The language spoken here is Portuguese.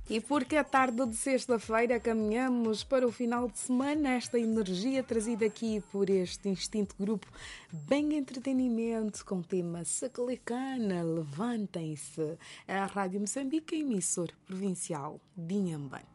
E porque a tarde de sexta-feira caminhamos para o final de semana, esta energia trazida aqui por este Instinto Grupo, bem entretenimento com o tema Sacalecana, levantem-se. A Rádio Moçambique, emissor provincial de Inhambane.